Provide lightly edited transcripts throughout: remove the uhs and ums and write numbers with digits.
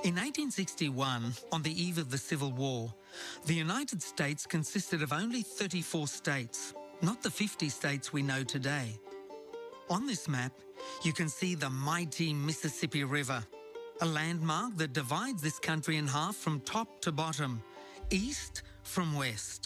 In 1861, on the eve of the Civil War, the United States consisted of only 34 states, not the 50 states we know today. On this map, you can see the mighty Mississippi River, a landmark that divides this country in half from top to bottom, east from west.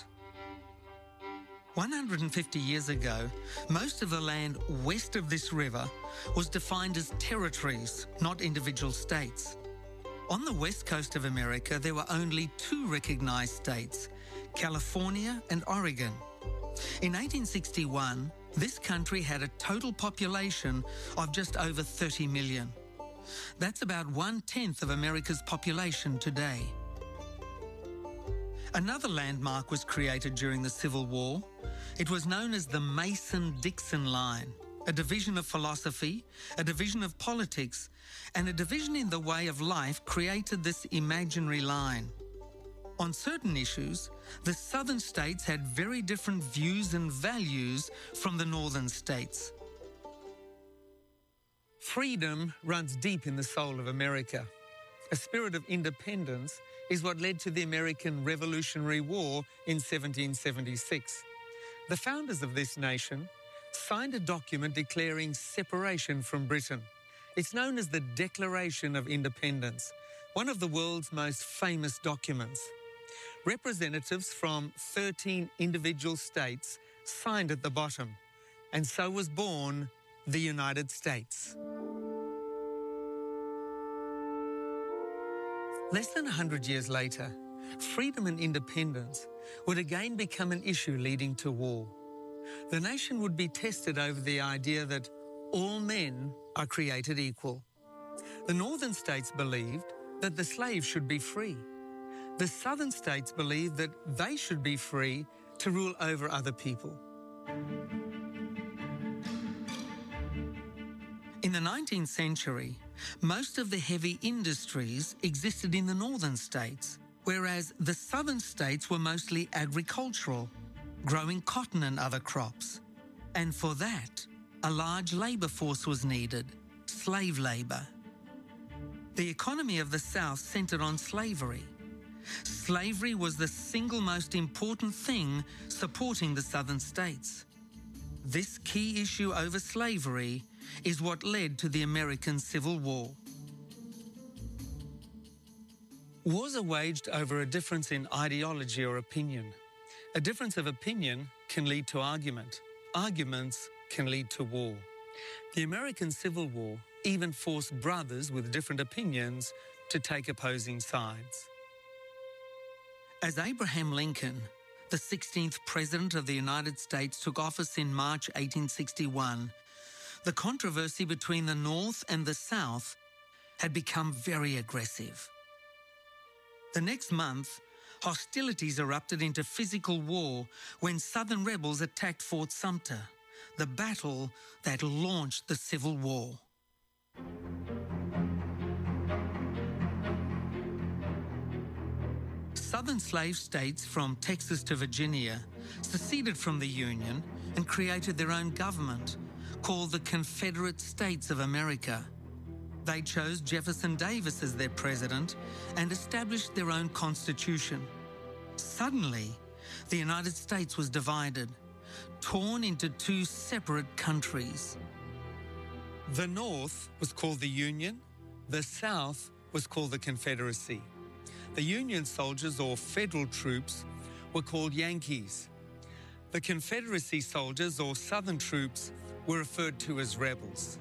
150 years ago, most of the land west of this river was defined as territories, not individual states. On the west coast of America, there were only two recognised states, California and Oregon. In 1861, this country had a total population of just over 30 million. That's about 1/10 of America's population today. Another landmark was created during the Civil War. It was known as the Mason-Dixon Line, a division of philosophy, a division of politics, and a division in the way of life created this imaginary line. On certain issues, the southern states had very different views and values from the northern states. Freedom runs deep in the soul of America. A spirit of independence is what led to the American Revolutionary War in 1776. The founders of this nation signed a document declaring separation from Britain. It's known as the Declaration of Independence, one of the world's most famous documents. Representatives from 13 individual states signed at the bottom, and so was born the United States. Less than 100 years later, freedom and independence would again become an issue leading to war. The nation would be tested over the idea that all men are created equal. The northern states believed that the slaves should be free. The southern states believed that they should be free to rule over other people. In the 19th century, most of the heavy industries existed in the northern states, whereas the southern states were mostly agricultural, growing cotton and other crops. And for that, a large labour force was needed, slave labour. The economy of the South centred on slavery. Slavery was the single most important thing supporting the southern states. This key issue over slavery is what led to the American Civil War. Wars are waged over a difference in ideology or opinion. A difference of opinion can lead to argument. Arguments can lead to war. The American Civil War even forced brothers with different opinions to take opposing sides. As Abraham Lincoln, the 16th President of the United States, took office in March 1861, the controversy between the North and the South had become very aggressive. The next month, hostilities erupted into physical war when Southern rebels attacked Fort Sumter, the battle that launched the Civil War. Southern slave states from Texas to Virginia seceded from the Union and created their own government, called the Confederate States of America. They chose Jefferson Davis as their president and established their own constitution. Suddenly, the United States was divided, torn into two separate countries. The North was called the Union, the South was called the Confederacy. The Union soldiers, or federal troops, were called Yankees. The Confederacy soldiers, or Southern troops, were referred to as rebels.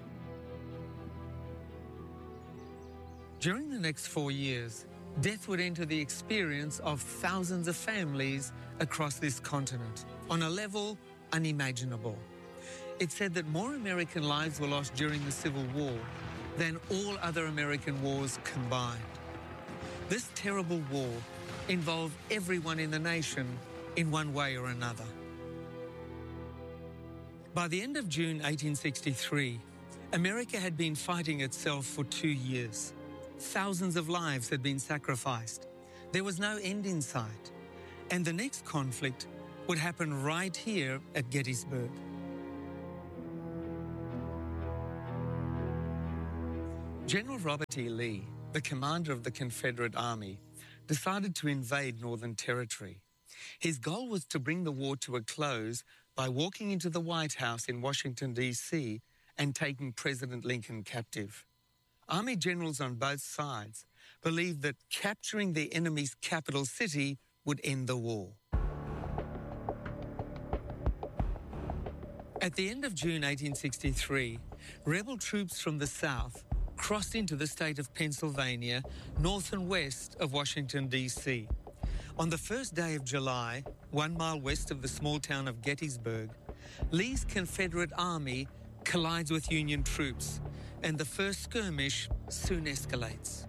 During the next 4 years, death would enter the experience of thousands of families across this continent on a level unimaginable. It's said that more American lives were lost during the Civil War than all other American wars combined. This terrible war involved everyone in the nation in one way or another. By the end of June 1863, America had been fighting itself for 2 years. Thousands of lives had been sacrificed. There was no end in sight. And the next conflict would happen right here at Gettysburg. General Robert E. Lee the commander of the Confederate Army, decided to invade Northern Territory. His goal was to bring the war to a close by walking into the White House in Washington, D.C., and taking President Lincoln captive. Army generals on both sides believed that capturing the enemy's capital city would end the war. At the end of June 1863, rebel troops from the South crossed into the state of Pennsylvania, north and west of Washington, D.C. On the first day of July, 1 mile west of the small town of Gettysburg, Lee's Confederate Army collides with Union troops, and the first skirmish soon escalates.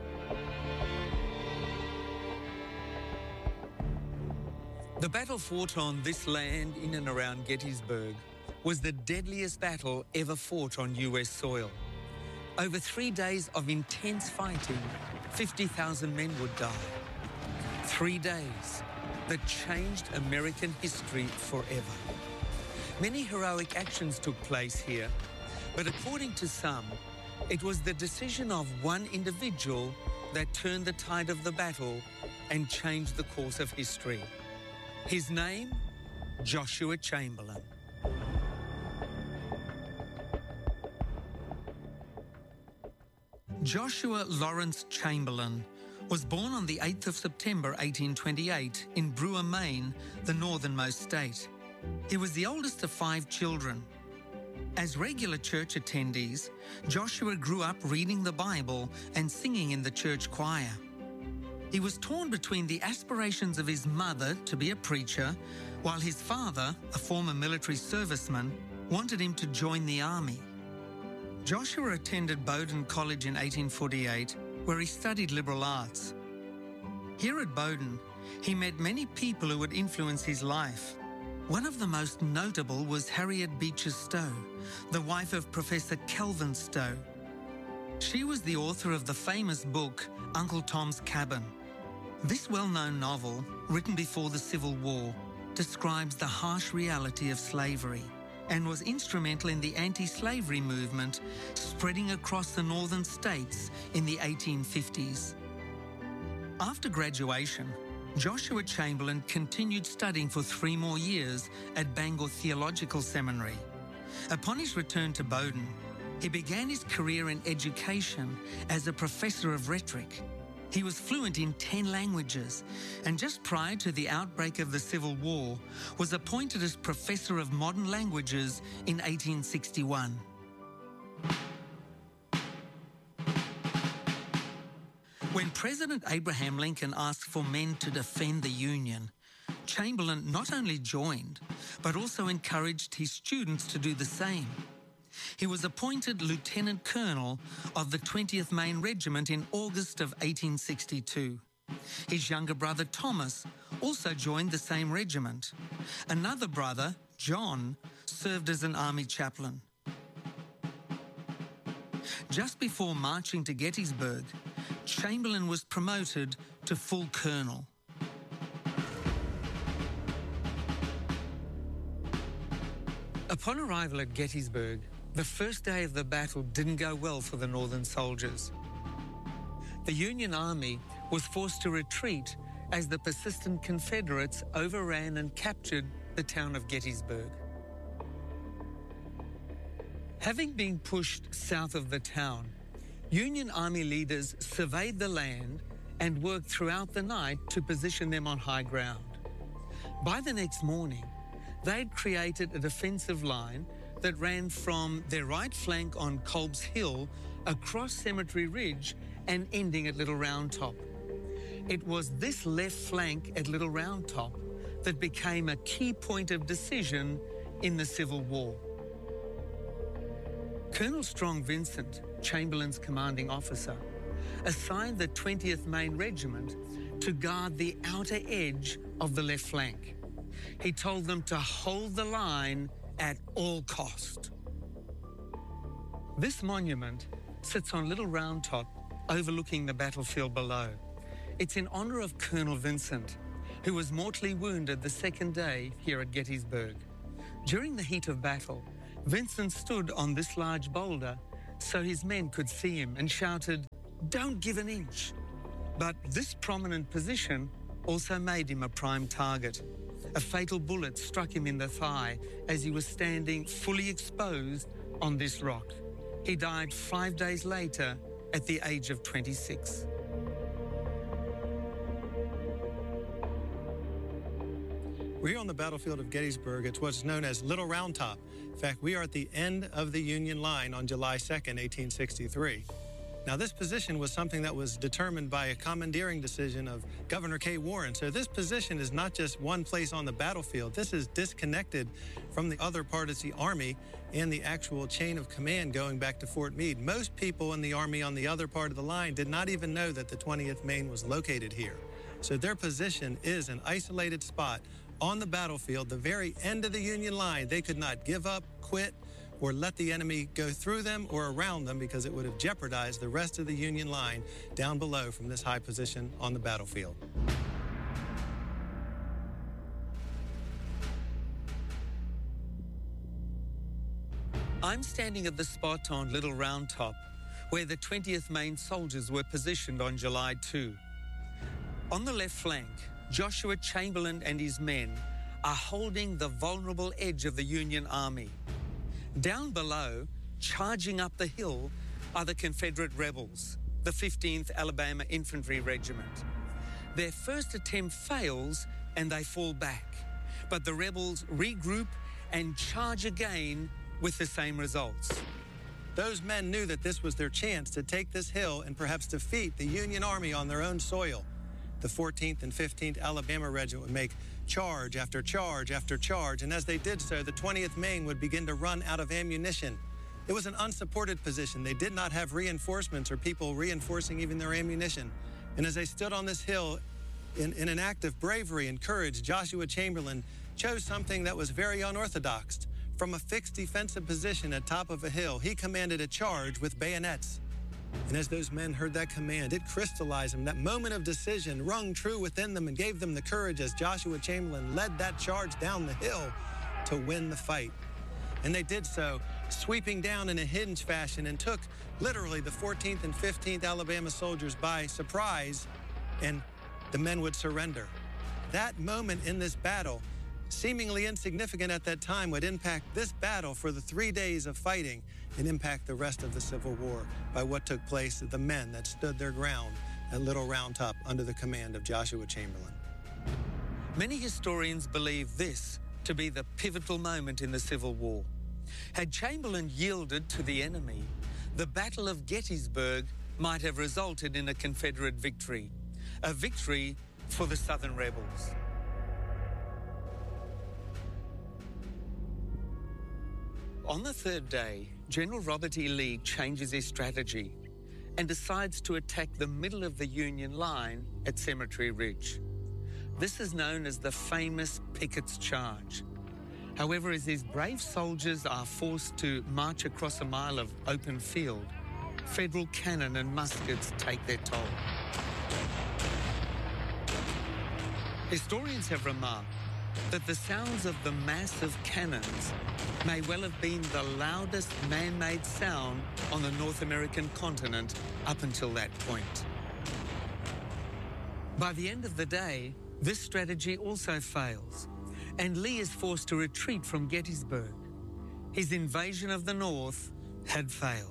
The battle fought on this land in and around Gettysburg was the deadliest battle ever fought on US soil. Over 3 days of intense fighting, 50,000 men would die. 3 days that changed American history forever. Many heroic actions took place here, but according to some, it was the decision of one individual that turned the tide of the battle and changed the course of history. His name, Joshua Chamberlain. Joshua Lawrence Chamberlain was born on the 8th of September 1828 in Brewer, Maine, the northernmost state. He was the oldest of 5 children. As regular church attendees, Joshua grew up reading the Bible and singing in the church choir. He was torn between the aspirations of his mother to be a preacher, while his father, a former military serviceman, wanted him to join the army. Joshua attended Bowdoin College in 1848, where he studied liberal arts. Here at Bowdoin, he met many people who would influence his life. One of the most notable was Harriet Beecher Stowe, the wife of Professor Calvin Stowe. She was the author of the famous book, Uncle Tom's Cabin. This well-known novel, written before the Civil War, describes the harsh reality of slavery and was instrumental in the anti-slavery movement spreading across the northern states in the 1850s. After graduation, Joshua Chamberlain continued studying for 3 more years at Bangor Theological Seminary. Upon his return to Bowdoin, he began his career in education as a professor of rhetoric. He was fluent in 10 languages, and just prior to the outbreak of the Civil War, was appointed as Professor of Modern Languages in 1861. When President Abraham Lincoln asked for men to defend the Union, Chamberlain not only joined, but also encouraged his students to do the same. He was appointed Lieutenant Colonel of the 20th Maine Regiment in August of 1862. His younger brother Thomas also joined the same regiment. Another brother, John, served as an army chaplain. Just before marching to Gettysburg, Chamberlain was promoted to full colonel. Upon arrival at Gettysburg, the first day of the battle didn't go well for the Northern soldiers. The Union Army was forced to retreat as the persistent Confederates overran and captured the town of Gettysburg. Having been pushed south of the town, Union Army leaders surveyed the land and worked throughout the night to position them on high ground. By the next morning, they'd created a defensive line that ran from their right flank on Colb's Hill across Cemetery Ridge and ending at Little Round Top. It was this left flank at Little Round Top that became a key point of decision in the Civil War. Colonel Strong Vincent, Chamberlain's commanding officer, assigned the 20th Maine Regiment to guard the outer edge of the left flank. He told them to hold the line at all cost. This monument sits on Little Round Top, overlooking the battlefield below. It's in honour of Colonel Vincent, who was mortally wounded the second day here at Gettysburg. During the heat of battle, Vincent stood on this large boulder so his men could see him and shouted, Don't give an inch. But this prominent position also made him a prime target. A fatal bullet struck him in the thigh as he was standing fully exposed on this rock. He died 5 days later at the age of 26. We're here on the battlefield of Gettysburg. It's what's known as Little Round Top. In fact, we are at the end of the Union line on July 2nd, 1863. Now, this position was something that was determined by a commandeering decision of Governor K. Warren. So this position is not just one place on the battlefield. This is disconnected from the other part of the Army and the actual chain of command going back to Fort Meade. Most people in the Army on the other part of the line did not even know that the 20th Maine was located here. So their position is an isolated spot on the battlefield, the very end of the Union line. They could not give up, quit, or let the enemy go through them or around them, because it would have jeopardized the rest of the Union line down below from this high position on the battlefield. I'm standing at the spot on Little Round Top where the 20th Maine soldiers were positioned on July 2. On the left flank, Joshua Chamberlain and his men are holding the vulnerable edge of the Union Army. Down below, charging up the hill, are the Confederate rebels, the 15th Alabama Infantry Regiment. Their first attempt fails and they fall back, but the rebels regroup and charge again with the same results. Those men knew that this was their chance to take this hill and perhaps defeat the Union Army on their own soil. The 14th and 15th Alabama Regiment would make charge after charge after charge, and as they did so, the 20th Maine would begin to run out of ammunition. It was an unsupported position. They did not have reinforcements or people reinforcing even their ammunition. And as they stood on this hill in an act of bravery and courage, Joshua Chamberlain chose something that was very unorthodox. From a fixed defensive position at top of a hill, he commanded a charge with bayonets. And as those men heard that command, it crystallized them. That moment of decision rung true within them and gave them the courage as Joshua Chamberlain led that charge down the hill to win the fight. And they did so, sweeping down in a hinge fashion, and took literally the 14th and 15th Alabama soldiers by surprise, and the men would surrender. That moment in this battle, seemingly insignificant at that time, would impact this battle for the 3 days of fighting and impact the rest of the Civil War by what took place at the men that stood their ground at Little Round Top under the command of Joshua Chamberlain. Many historians believe this to be the pivotal moment in the Civil War. Had Chamberlain yielded to the enemy, the Battle of Gettysburg might have resulted in a Confederate victory, a victory for the Southern rebels. On the third day, General Robert E. Lee changes his strategy and decides to attack the middle of the Union line at Cemetery Ridge. This is known as the famous Pickett's Charge. However, as his brave soldiers are forced to march across a mile of open field, Federal cannon and muskets take their toll. Historians have remarked that the sounds of the massive cannons may well have been the loudest man-made sound on the North American continent up until that point. By the end of the day, this strategy also fails, and Lee is forced to retreat from Gettysburg. His invasion of the North had failed.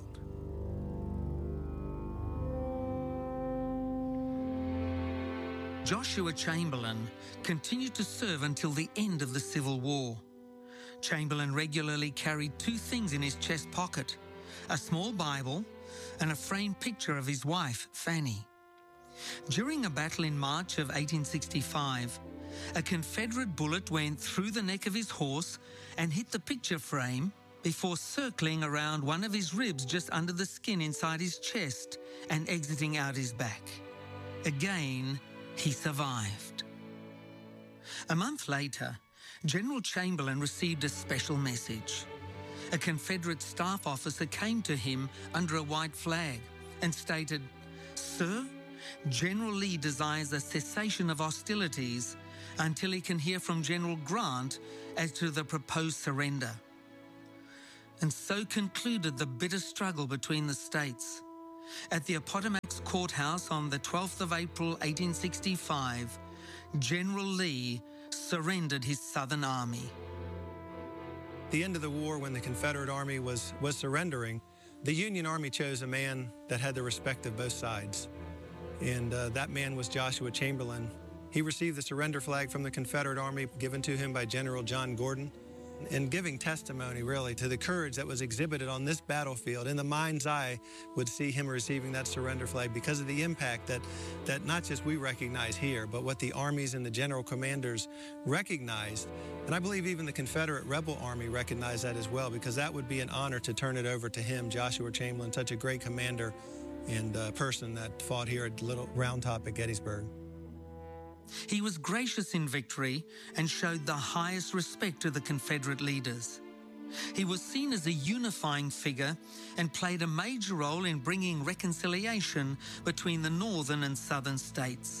Joshua Chamberlain continued to serve until the end of the Civil War. Chamberlain regularly carried two things in his chest pocket: a small Bible and a framed picture of his wife, Fanny. During a battle in March of 1865, a Confederate bullet went through the neck of his horse and hit the picture frame before circling around one of his ribs just under the skin inside his chest and exiting out his back. Again, he survived. A month later, General Chamberlain received a special message. A Confederate staff officer came to him under a white flag and stated, "Sir, General Lee desires a cessation of hostilities until he can hear from General Grant as to the proposed surrender." And so concluded the bitter struggle between the states. At the Appomattox Courthouse on the 12th of April 1865, General Lee surrendered his Southern Army. The end of the war, when the Confederate Army was surrendering, the Union Army chose a man that had the respect of both sides. And that man was Joshua Chamberlain. He received the surrender flag from the Confederate Army given to him by General John Gordon, and giving testimony really to the courage that was exhibited on this battlefield. In the mind's eye would see him receiving that surrender flag because of the impact that not just we recognize here, but what the armies and the general commanders recognized. And I believe even the Confederate rebel army recognized that as well, because that would be an honor to turn it over to him, Joshua Chamberlain, such a great commander and person that fought here at Little Round Top at Gettysburg. He was gracious in victory and showed the highest respect to the Confederate leaders. He was seen as a unifying figure and played a major role in bringing reconciliation between the northern and southern states.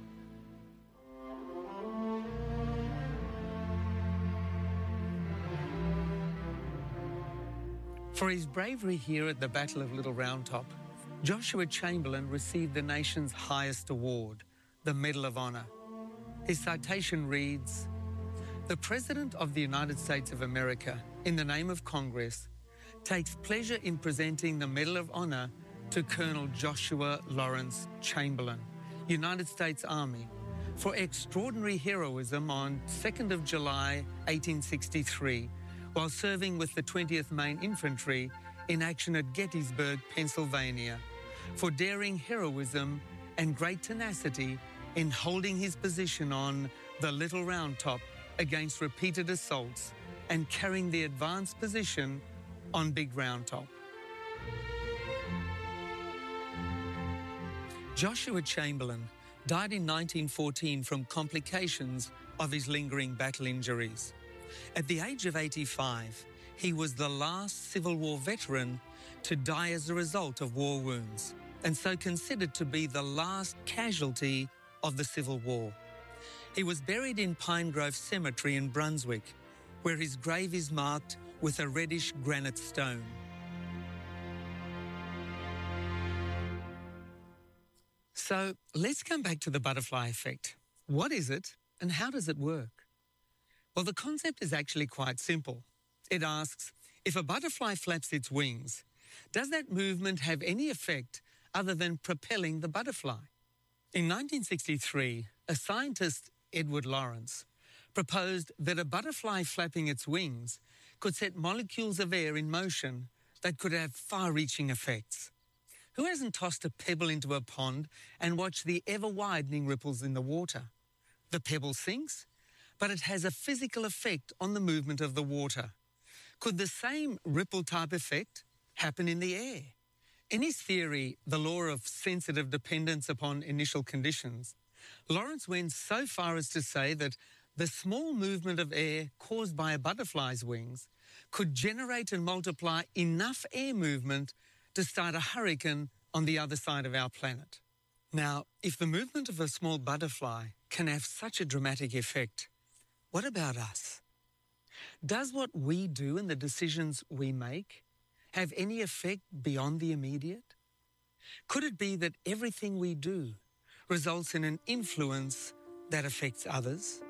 For his bravery here at the Battle of Little Round Top, Joshua Chamberlain received the nation's highest award, the Medal of Honor. His citation reads, "The President of the United States of America, in the name of Congress, takes pleasure in presenting the Medal of Honor to Colonel Joshua Lawrence Chamberlain, United States Army, for extraordinary heroism on 2nd of July, 1863, while serving with the 20th Maine Infantry in action at Gettysburg, Pennsylvania, for daring heroism and great tenacity in holding his position on the Little Round Top against repeated assaults and carrying the advanced position on Big Round Top." Joshua Chamberlain died in 1914 from complications of his lingering battle injuries. At the age of 85, he was the last Civil War veteran to die as a result of war wounds, and so considered to be the last casualty of the Civil War. He was buried in Pine Grove Cemetery in Brunswick, where his grave is marked with a reddish granite stone. So let's come back to the butterfly effect. What is it and how does it work? Well, the concept is actually quite simple. It asks, if a butterfly flaps its wings, does that movement have any effect other than propelling the butterfly? In 1963, a scientist, Edward Lawrence, proposed that a butterfly flapping its wings could set molecules of air in motion that could have far-reaching effects. Who hasn't tossed a pebble into a pond and watched the ever-widening ripples in the water? The pebble sinks, but it has a physical effect on the movement of the water. Could the same ripple-type effect happen in the air? In his theory, the law of sensitive dependence upon initial conditions, Lawrence went so far as to say that the small movement of air caused by a butterfly's wings could generate and multiply enough air movement to start a hurricane on the other side of our planet. Now, if the movement of a small butterfly can have such a dramatic effect, what about us? Does what we do and the decisions we make have any effect beyond the immediate? Could it be that everything we do results in an influence that affects others?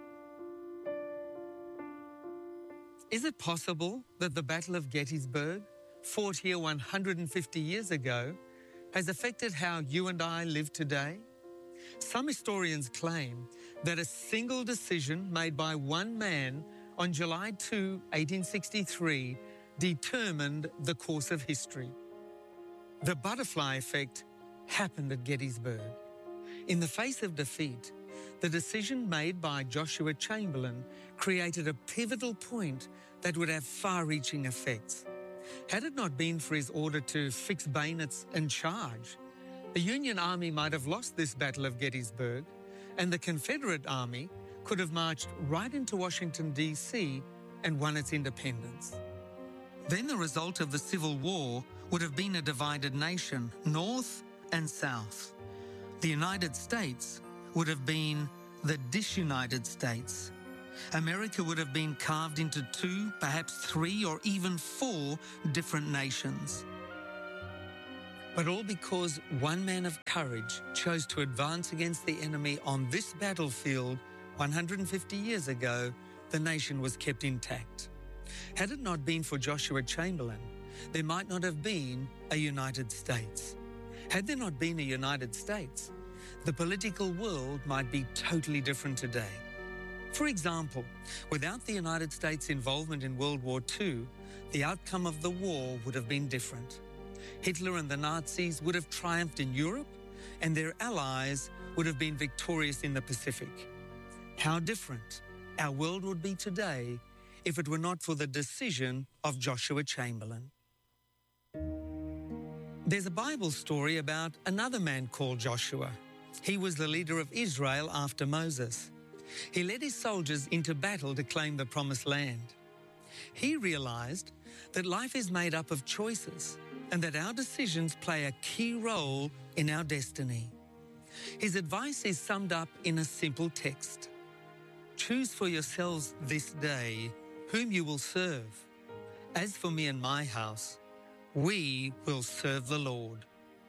Is it possible that the Battle of Gettysburg, fought here 150 years ago, has affected how you and I live today? Some historians claim that a single decision made by one man on July 2, 1863, determined the course of history. The butterfly effect happened at Gettysburg. In the face of defeat, the decision made by Joshua Chamberlain created a pivotal point that would have far-reaching effects. Had it not been for his order to fix bayonets and charge, the Union Army might have lost this Battle of Gettysburg, and the Confederate Army could have marched right into Washington, D.C. and won its independence. Then the result of the Civil War would have been a divided nation, North and South. The United States would have been the disunited states. America would have been carved into 2, perhaps 3, or even 4 different nations. But all because one man of courage chose to advance against the enemy on this battlefield 150 years ago, the nation was kept intact. Had it not been for Joshua Chamberlain, there might not have been a United States. Had there not been a United States, the political world might be totally different today. For example, without the United States' involvement in World War II, the outcome of the war would have been different. Hitler and the Nazis would have triumphed in Europe, and their allies would have been victorious in the Pacific. How different our world would be today if it were not for the decision of Joshua Chamberlain. There's a Bible story about another man called Joshua. He was the leader of Israel after Moses. He led his soldiers into battle to claim the promised land. He realized that life is made up of choices and that our decisions play a key role in our destiny. His advice is summed up in a simple text. Choose for yourselves this day whom you will serve. As for me and my house, we will serve the Lord.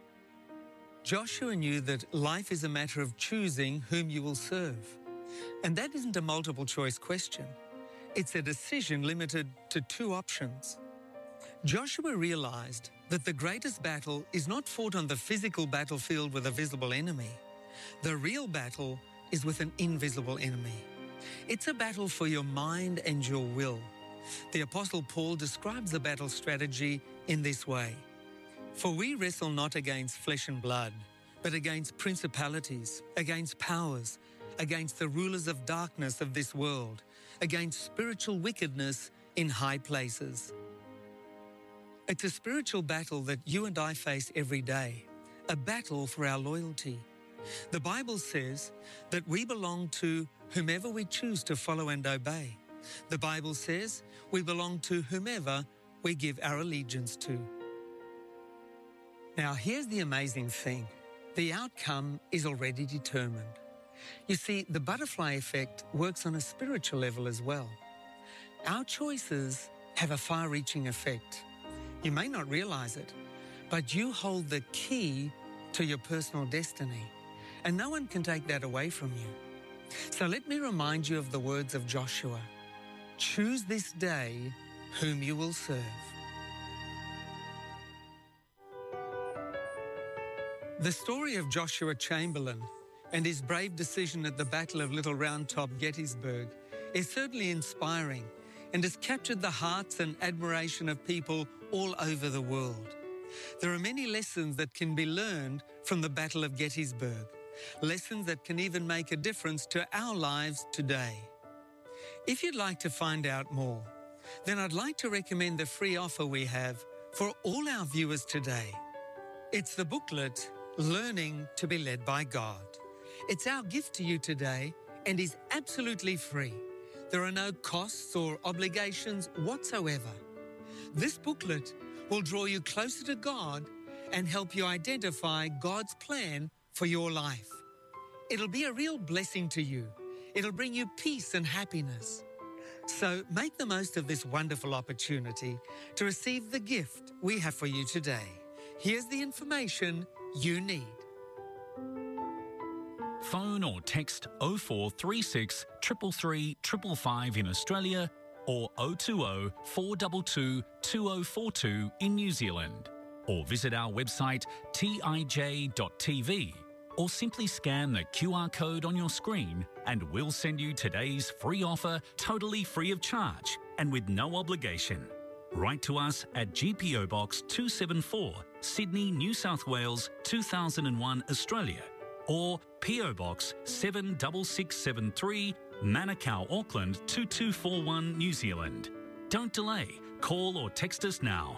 Joshua knew that life is a matter of choosing whom you will serve. And that isn't a multiple choice question. It's a decision limited to two options. Joshua realized that the greatest battle is not fought on the physical battlefield with a visible enemy. The real battle is with an invisible enemy. It's a battle for your mind and your will. The Apostle Paul describes the battle strategy in this way. For we wrestle not against flesh and blood, but against principalities, against powers, against the rulers of darkness of this world, against spiritual wickedness in high places. It's a spiritual battle that you and I face every day, a battle for our loyalty. The Bible says that we belong to whomever we choose to follow and obey. The Bible says we belong to whomever we give our allegiance to. Now, here's the amazing thing. The outcome is already determined. You see, the butterfly effect works on a spiritual level as well. Our choices have a far-reaching effect. You may not realize it, but you hold the key to your personal destiny, and no one can take that away from you. So let me remind you of the words of Joshua. Choose this day whom you will serve. The story of Joshua Chamberlain and his brave decision at the Battle of Little Round Top, Gettysburg, is certainly inspiring and has captured the hearts and admiration of people all over the world. There are many lessons that can be learned from the Battle of Gettysburg, lessons that can even make a difference to our lives today. If you'd like to find out more, then I'd like to recommend the free offer we have for all our viewers today. It's the booklet, Learning to be Led by God. It's our gift to you today and is absolutely free. There are no costs or obligations whatsoever. This booklet will draw you closer to God and help you identify God's plan for your life. It'll be a real blessing to you. It'll bring you peace and happiness. So make the most of this wonderful opportunity to receive the gift we have for you today. Here's the information you need. Phone or text 0436 333 555 in Australia or 020 422 2042 in New Zealand. Or visit our website tij.tv or simply scan the QR code on your screen and we'll send you today's free offer totally free of charge and with no obligation. Write to us at GPO Box 274, Sydney, New South Wales 2001, Australia, or PO Box 76673, Manukau, Auckland 2241, New Zealand. Don't delay. Call or text us now.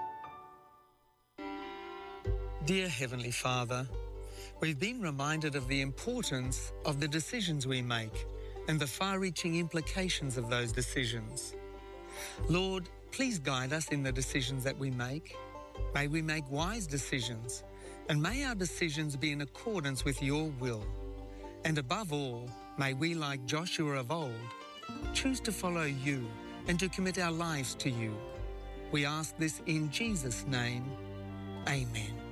Dear Heavenly Father, we've been reminded of the importance of the decisions we make and the far-reaching implications of those decisions. Lord, please guide us in the decisions that we make. May we make wise decisions, and may our decisions be in accordance with your will. And above all, may we, like Joshua of old, choose to follow you and to commit our lives to you. We ask this in Jesus' name. Amen.